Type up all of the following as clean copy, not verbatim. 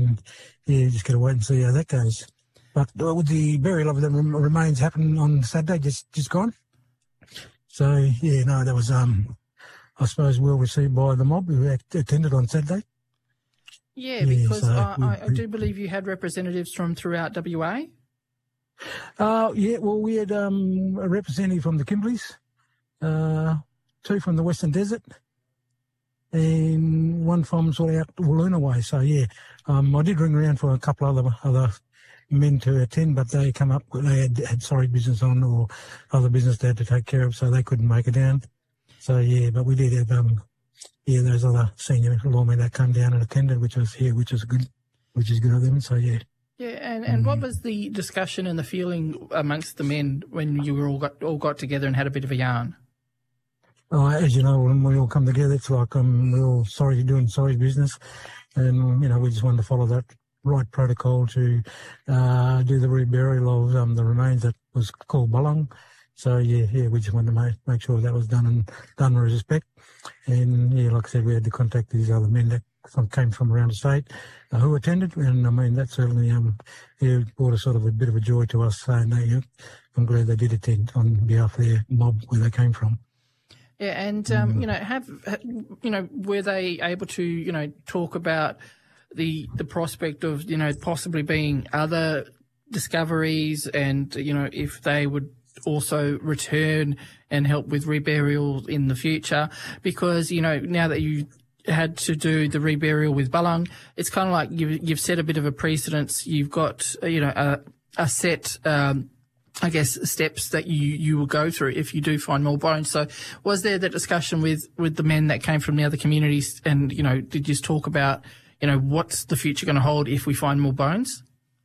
and just got to wait and see how that goes. But with the burial of the remains happening on Saturday, just gone. So that was I suppose well received by the mob who attended on Saturday. Yeah, because I do believe you had representatives from throughout WA. We had a representative from the Kimbleys, 2 from the Western Desert, and 1 from sort of out Walloona way. So I did ring around for a couple other men to attend, but they come up, they had sorry business on or other business they had to take care of, so they couldn't make it down. So but we did have those other senior lawmen that came down and attended, which is good of them. So Yeah, and what was the discussion and the feeling amongst the men when you were all got together and had a bit of a yarn? Oh, as you know, when we all come together, it's like we're all doing sorry business, and we just wanted to follow that right protocol to do the reburial of the remains that was called Balong. So we just wanted to make sure that was done with respect. And like I said, we had to contact these other men that came from around the state who attended, and I mean that certainly brought a sort of a bit of a joy to us, saying I'm glad they did attend on behalf of their mob where they came from. Yeah, and were they able to talk about the prospect of possibly being other discoveries, and if they would also return and help with reburial in the future, because now that you had to do the reburial with Balong, it's kind of like you've set a bit of a precedence. You've got a set steps that you will go through if you do find more bones. So was there that discussion with the men that came from the other communities, and did you talk about what's the future going to hold if we find more bones?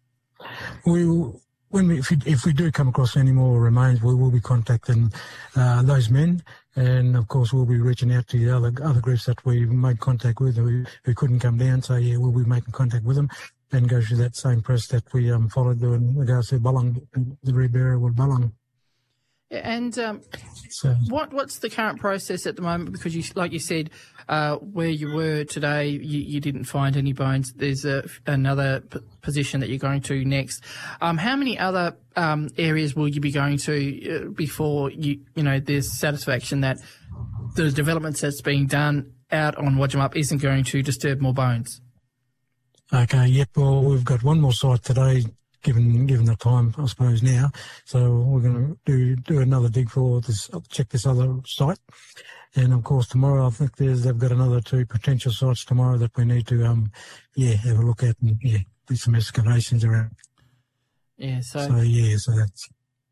If we do come across any more remains, we will be contacting those men, and of course we'll be reaching out to the other groups that we made contact with who couldn't come down. So we'll be making contact with them and go through that same process that we followed in regards to Balong, the reburial with Balong. And what's the current process at the moment? Because like you said, where you were today, you didn't find any bones. There's another position that you're going to next. How many other areas will you be going to before there's satisfaction that the developments that's being done out on Wadjamup isn't going to disturb more bones? Okay. Yep. Well, we've got one more site today. Given the time, I suppose now, so we're going to do another dig for this, check this other site, and of course tomorrow I think they've got another 2 potential sites tomorrow that we need to have a look at and do some excavations around. Yeah. So that's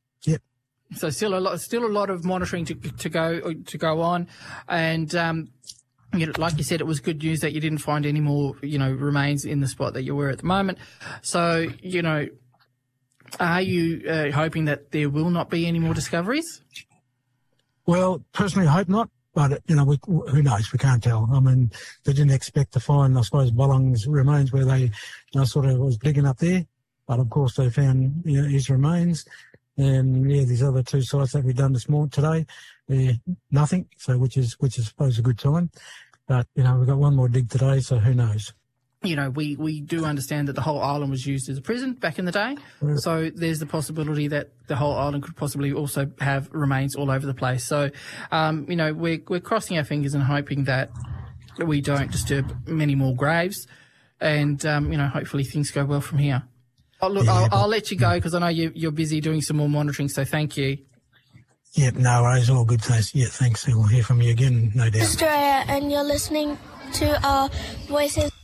So still a lot of monitoring to go on, and. Like you said, it was good news that you didn't find any more, remains in the spot that you were at the moment. So, are you hoping that there will not be any more discoveries? Well, personally, I hope not. But, who knows? We can't tell. I mean, they didn't expect to find, I suppose, Balong's remains where they sort of was digging up there. But, of course, they found his remains. And, these other 2 sites that we've done today, nothing. So, which is, I suppose, a good sign. But, we've got one more dig today, so who knows? We do understand that the whole island was used as a prison back in the day. Yeah. So there's the possibility that the whole island could possibly also have remains all over the place. So, we're crossing our fingers and hoping that we don't disturb many more graves, and, hopefully things go well from here. I'll let you go because I know you're busy doing some more monitoring, so thank you. Yep, no worries, all good. Thanks. We'll hear from you again, no doubt. Australia, and you're listening to our Voices